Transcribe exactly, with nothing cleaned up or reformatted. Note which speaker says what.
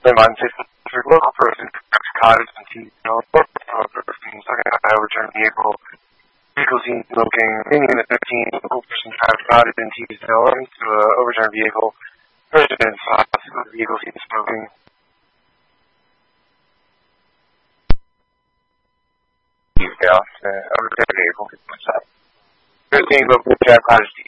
Speaker 1: For local person, cottage and tea, you know, local person, second I overturned vehicle, vehicle seen smoking, meaning that fifteen local person drive cottage and tea, you know, to uh, overturned vehicle, residence, hospital, vehicle seen smoking. Yeah, uh, overturned vehicle, what's up? fifteen local drive cottage tea.